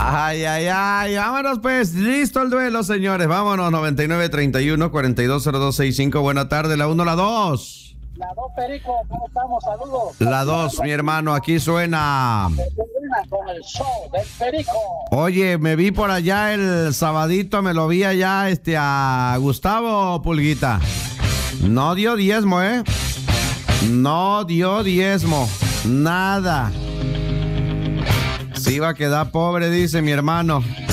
Ay, ay, ay, vámonos pues, listo el duelo, señores, vámonos, 9931-420265, buena tarde, la 1, la 2. La 2, Perico, ¿cómo estamos? Saludos. La 2, mi hermano, aquí suena. Con el show del Perico. Oye, me vi por allá el sabadito, me lo vi allá, a Gustavo Pulguita. No dio diezmo, no dio diezmo, nada. Se iba a quedar pobre, dice mi hermano.